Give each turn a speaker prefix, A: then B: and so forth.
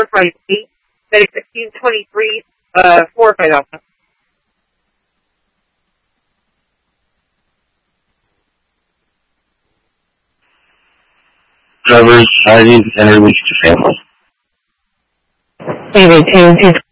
A: 458, Medic 1623, 4-5 Alpha.
B: Drivers, hiding, and release to family.
C: David 2